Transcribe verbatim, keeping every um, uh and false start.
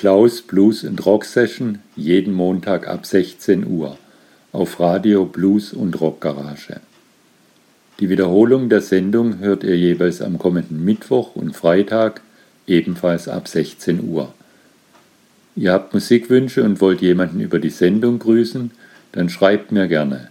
Klaus Blues and Rock Session jeden Montag ab sechzehn Uhr auf Radio Blues und Rock Garage. Die Wiederholung der Sendung hört ihr jeweils am kommenden Mittwoch und Freitag, ebenfalls ab sechzehn Uhr. Ihr habt Musikwünsche und wollt jemanden über die Sendung grüßen, dann schreibt mir gerne.